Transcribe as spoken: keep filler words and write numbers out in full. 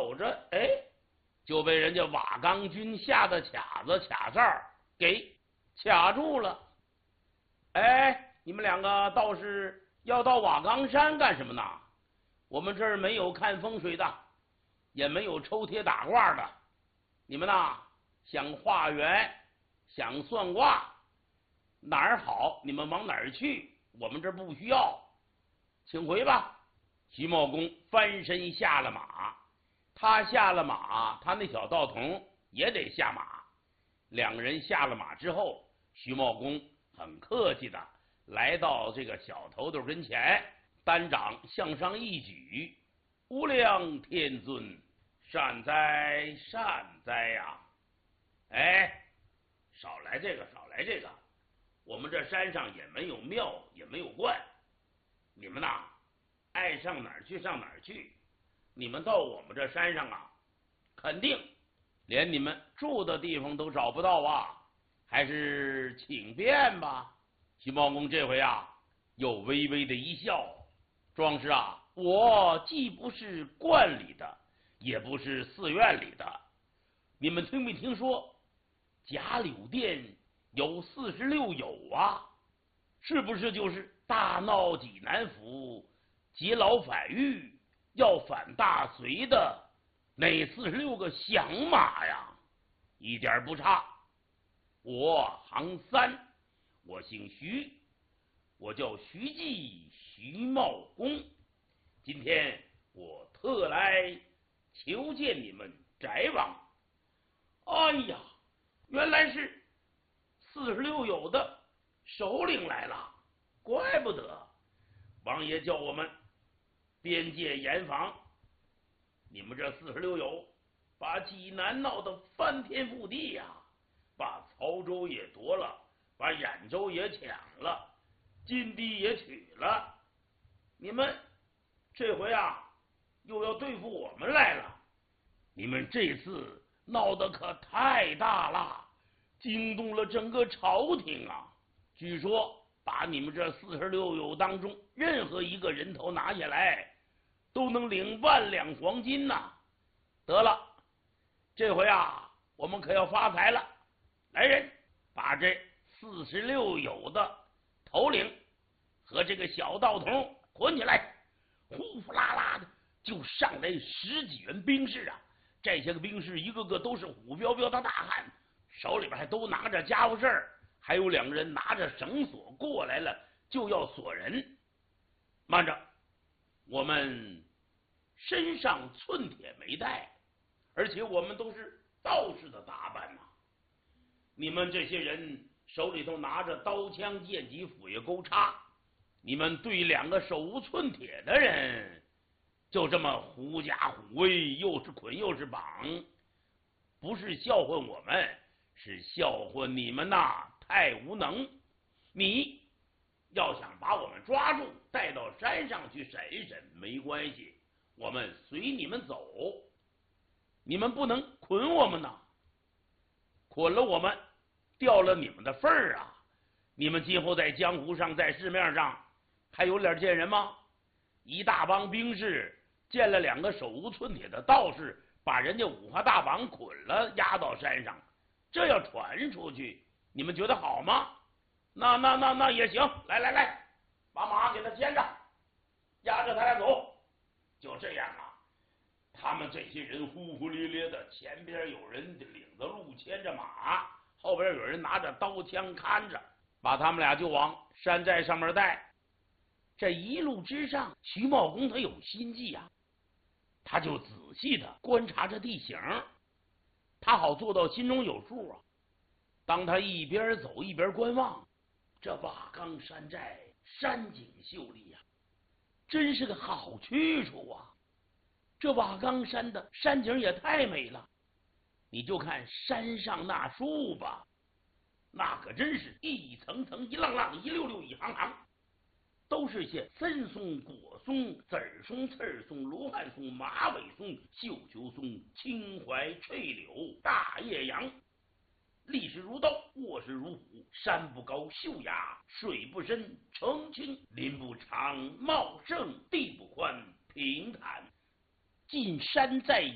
走着，哎，就被人家瓦岗军下的卡子卡哨给卡住了。哎，你们两个倒是要到瓦岗山干什么呢？我们这儿没有看风水的，也没有抽贴打卦的。你们呐，想化缘，想算卦，哪儿好你们往哪儿去，我们这儿不需要，请回吧。徐茂公翻身下了马，他下了马，他那小道童也得下马。两个人下了马之后，徐茂公很客气的来到这个小头头跟前，单掌向上一举：“无量天尊，善哉善哉呀、啊！哎，少来这个，少来这个，我们这山上也没有庙，也没有观，你们呐，爱上哪儿去上哪儿去。你们到我们这山上啊，肯定连你们住的地方都找不到啊，还是请便吧。”徐茂公这回啊，又微微的一笑：“壮士啊，我既不是观里的，也不是寺院里的，你们听没听说贾柳店有四十六友啊？是不是就是大闹济南府，劫牢反狱，要反大隋的那四十六个响马呀？一点不差。我行三，我姓徐，我叫徐继，徐茂公。今天我特来求见你们翟王。”哎呀，原来是四十六友的首领来了，怪不得王爷叫我们边界严防。你们这四十六友把济南闹得翻天覆地呀、啊，把曹州也夺了，把兖州也抢了，晋地也取了。你们这回啊，又要对付我们来了。你们这次闹得可太大了，惊动了整个朝廷啊！据说把你们这四十六友当中任何一个人头拿下来，都能领万两黄金呐、啊！得了，这回啊，我们可要发财了。来人，把这四十六友的头领和这个小道童捆起来！呼呼啦啦的就上来十几员兵士啊！这些个兵士一个个都是虎彪彪的大汉，手里边还都拿着家伙事儿，还有两个人拿着绳索过来了，就要锁人。慢着，我们身上寸铁没带，而且我们都是道士的打扮呐、啊。你们这些人手里头拿着刀枪剑戟斧钺钩叉，你们对两个手无寸铁的人就这么狐假虎威，又是捆又是绑，不是笑话我们，是笑话你们呐，太无能。你要想把我们抓住带到山上去审一审没关系，我们随你们走，你们不能捆我们呐，捆了我们掉了你们的份儿啊！你们今后在江湖上在市面上还有脸见人吗？一大帮兵士见了两个手无寸铁的道士，把人家五花大绑捆了押到山上，这要传出去，你们觉得好吗？那那那那也行，来来来，把马给他牵着，押着他俩走。就这样啊，他们这些人呼呼咧咧的，前边有人领着路牵着马，后边有人拿着刀枪看着，把他们俩就往山寨上面带。这一路之上，徐茂公他有心计啊，他就仔细的观察着地形，他好做到心中有数啊。当他一边走一边观望，这瓦岗山寨山景秀丽啊，真是个好去处啊！这瓦岗山的山景也太美了，你就看山上那树吧，那可真是一层层一浪浪一溜溜一行行，都是些森松、果松、籽儿松、刺儿松、罗汉松、马尾松、绣球松、青槐、翠柳、大叶杨，立势如刀，卧势如虎，山不高秀雅，水不深澄清，林不长茂盛，地不宽平坦。进山在